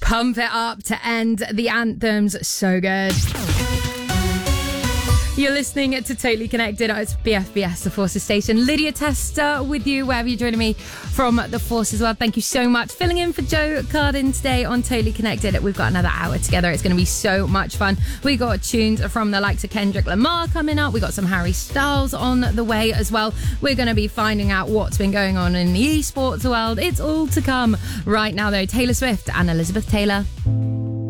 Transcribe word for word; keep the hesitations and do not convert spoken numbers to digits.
Pump it up to end the anthems. So good. You're listening to Totally Connected. It's B F B S, the Forces Station. Lydia Tester with you, wherever you're joining me from the Force as well. Thank you so much. Filling in for Joe Carden today on Totally Connected. We've got another hour together. It's going to be so much fun. We got tunes from the likes of Kendrick Lamar coming up. We got some Harry Styles on the way as well. We're going to be finding out what's been going on in the esports world. It's all to come. Right now, though, Taylor Swift and Elizabeth Taylor.